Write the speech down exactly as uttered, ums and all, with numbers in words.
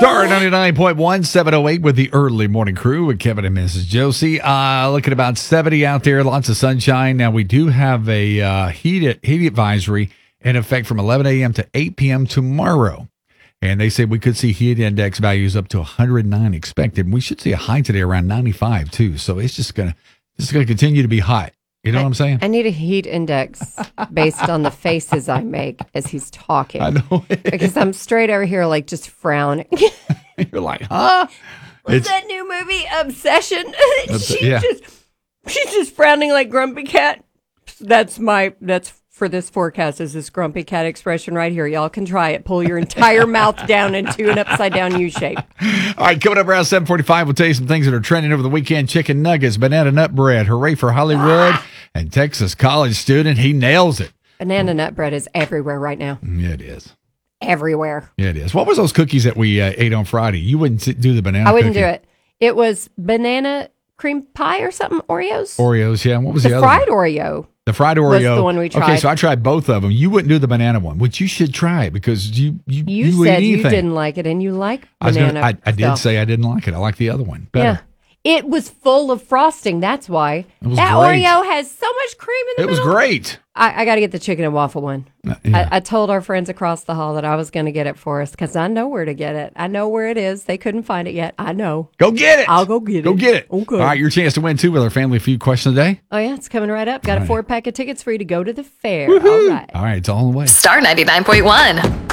Star ninety-nine point one, seven oh eight with the early morning crew with Kevin and Missus Josie. Uh, looking about seventy out there, lots of sunshine. Now, we do have a uh, heat, heat advisory in effect from eleven a.m. to eight p.m. tomorrow. And they say we could see heat index values up to one hundred nine expected. We should see a high today around ninety-five, too. So it's just going to it's going to continue to be hot. You know I, what I'm saying? I need a heat index based on the faces I make as he's talking. I know. Because I'm straight over here, like, just frowning. You're like, huh? What's It's- that new movie, Obsession? she's, yeah. just, she's just frowning like Grumpy Cat. That's my, that's for this forecast is this Grumpy Cat expression right here. Y'all can try it. Pull your entire mouth down into an upside down U shape. All right, coming up around seven forty-five, we'll tell you some things that are trending over the weekend. Chicken nuggets, banana nut bread. Hooray for Hollywood. And Texas college student, he nails it. Banana nut bread is everywhere right now. Yeah, it is. Everywhere. Yeah, it is. What was those cookies that we uh, ate on Friday? You wouldn't sit- do the banana I wouldn't cookie. do it. It was banana cream pie or something, Oreos? Oreos, yeah. And what was the, the other fried one? Oreo. The fried Oreo. the one we Okay, tried. so I tried both of them. You wouldn't do the banana one, which you should try it because you you, You, you would said eat you anything. didn't like it, and you like I, was banana gonna, I, I did stuff. say I didn't like it. I like the other one better. Yeah. It was full of frosting. That's why. It was that great. Oreo has so much cream in the It was middle. great. I, I got to get the chicken and waffle one. Uh, yeah. I, I told our friends across the hall that I was going to get it for us because I know where to get it. I know where it is. They couldn't find it yet. I know. Go get it. I'll go get Go it. get it. Okay. All right, your chance to win, too, with our Family Feud question of the day. Oh, yeah. It's coming right up. Got All a right. four pack of tickets for you to go to the fair. All right. All right, it's all on the way. Star ninety-nine point one.